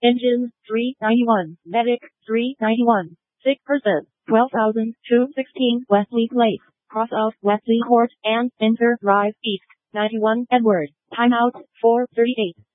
Engine, 391. Medic, 391. Sick person, 12,216 Wesley Place. Cross out Wesley Court and enter Drive East. 91 Edward. Timeout, 4:38.